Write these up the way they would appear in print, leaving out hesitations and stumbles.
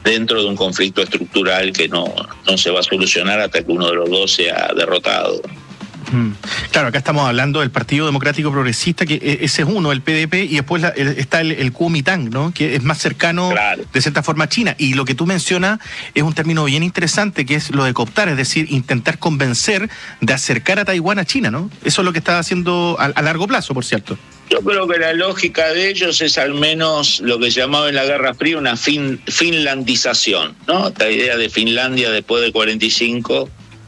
dentro de un conflicto estructural que no se va a solucionar hasta que uno de los dos sea derrotado. Claro, acá estamos hablando del Partido Democrático Progresista, que ese es uno, el PDP, y después está el Kuomintang, ¿no? Que es más cercano, claro, de cierta forma a China. Y lo que tú mencionas es un término bien interesante, que es lo de cooptar, es decir, intentar convencer de acercar a Taiwán a China, ¿no? Eso es lo que está haciendo a largo plazo, por cierto. Yo creo que la lógica de ellos es al menos lo que se llamaba en la Guerra Fría una finlandización, ¿no? Esta idea de Finlandia después de 45,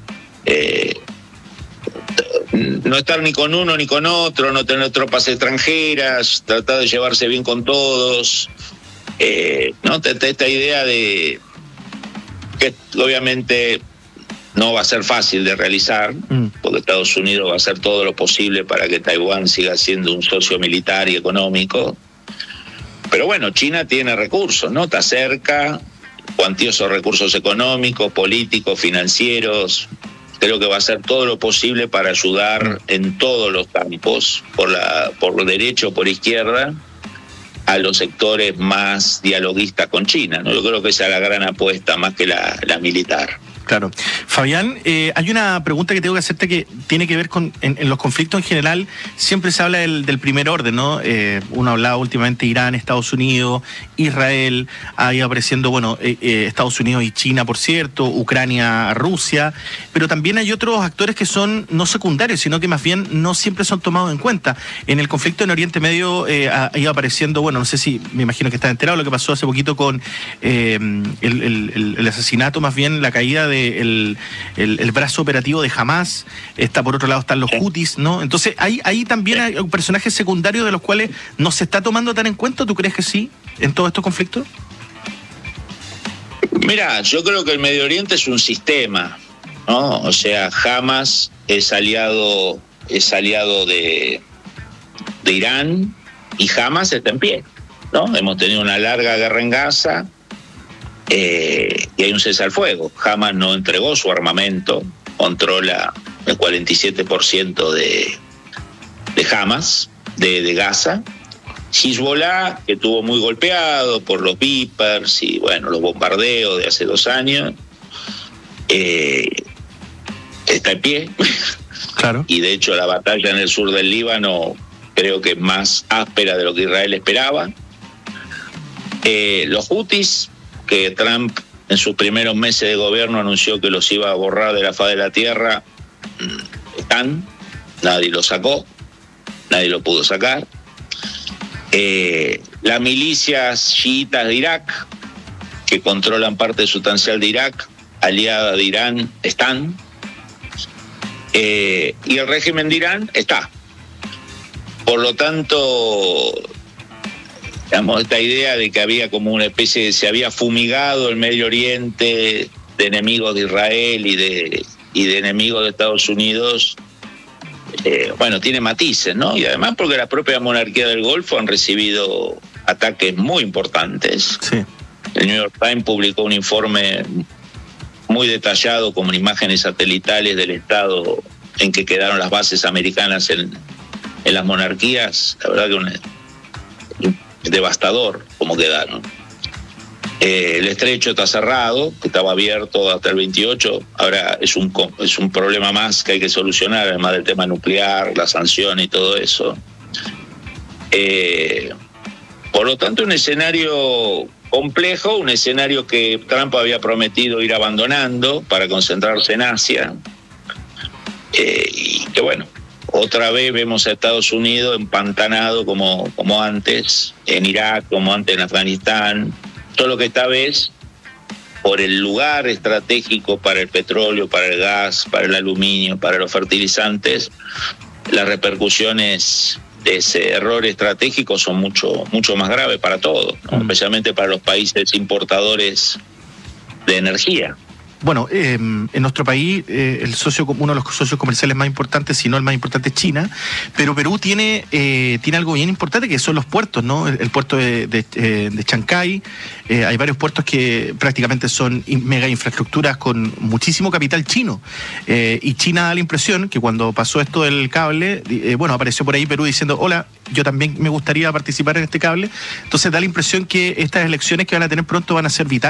no estar ni con uno ni con otro, no tener tropas extranjeras, tratar de llevarse bien con todos, ¿no? Esta idea de que obviamente no va a ser fácil de realizar, porque Estados Unidos va a hacer todo lo posible para que Taiwán siga siendo un socio militar y económico. Pero bueno, China tiene recursos, ¿no? Está cerca, cuantiosos recursos económicos, políticos, financieros. Creo que va a hacer todo lo posible para ayudar en todos los campos, por derecha o por izquierda, a los sectores más dialoguistas con China, ¿no? Yo creo que esa es la gran apuesta, más que la militar. Claro. Fabián, hay una pregunta que tengo que hacerte que tiene que ver con, en los conflictos en general, siempre se habla del primer orden, ¿no? Uno ha hablado últimamente de Irán, Estados Unidos, Israel, ha ido apareciendo, bueno, Estados Unidos y China, por cierto, Ucrania, Rusia, pero también hay otros actores que son no secundarios, sino que más bien no siempre son tomados en cuenta. En el conflicto en Oriente Medio ha ido apareciendo, bueno, no sé si, me imagino que estás enterado de lo que pasó hace poquito con el asesinato, más bien la caída de el brazo operativo de Hamás. Está por otro lado están los Houthis, ¿no? Entonces ahí también hay personajes secundarios de los cuales no se está tomando tan en cuenta. ¿Tú crees que sí en todos estos conflictos? Mira, yo creo que el Medio Oriente es un sistema, ¿no? O sea, Hamás es aliado de Irán, y Hamás está en pie, ¿no? Hemos tenido una larga guerra en Gaza. Y hay un cese al fuego. Hamás no entregó su armamento, controla el 47% de Hamás, de Gaza. Hezbollah, que estuvo muy golpeado por los Vipers y bueno, los bombardeos de hace 2 años, está en pie. Claro. Y de hecho la batalla en el sur del Líbano creo que es más áspera de lo que Israel esperaba. Los Houthis, que Trump en sus primeros meses de gobierno anunció que los iba a borrar de la faz de la tierra, están, nadie los sacó, nadie lo pudo sacar. Las milicias chiitas de Irak, que controlan parte sustancial de Irak, aliada de Irán, están. Y el régimen de Irán está. Por lo tanto, digamos, esta idea de que había como una especie de, se había fumigado el Medio Oriente de enemigos de Israel y de enemigos de Estados Unidos, bueno, tiene matices, ¿no? Y además porque la propia monarquía del Golfo han recibido ataques muy importantes. Sí. El New York Times publicó un informe muy detallado con imágenes satelitales del estado en que quedaron las bases americanas en las monarquías. La verdad que devastador como quedaron. El estrecho está cerrado, que estaba abierto hasta el 28, ahora es un problema más que hay que solucionar, además del tema nuclear, la sanción y todo eso. Por lo tanto, un escenario complejo, un escenario que Trump había prometido ir abandonando para concentrarse en Asia, y que bueno, otra vez vemos a Estados Unidos empantanado como antes, en Irak, como antes en Afganistán, solo que esta vez, por el lugar estratégico para el petróleo, para el gas, para el aluminio, para los fertilizantes, las repercusiones de ese error estratégico son mucho más graves para todos, ¿no? Especialmente para los países importadores de energía. Bueno, en nuestro país uno de los socios comerciales más importantes, si no el más importante, es China, pero Perú tiene algo bien importante que son los puertos, ¿no? El puerto de Chancay, hay varios puertos que prácticamente son mega infraestructuras con muchísimo capital chino, y China da la impresión que cuando pasó esto del cable, bueno, apareció por ahí Perú diciendo, hola, yo también me gustaría participar en este cable, entonces da la impresión que estas elecciones que van a tener pronto van a ser vitales